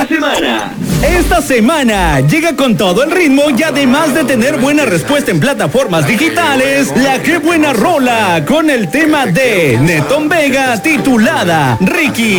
la semana. Esta semana llega con todo el ritmo y además de tener buena respuesta en plataformas digitales, la Qué Buena Rola con el tema de Netón Vega titulada Ricky.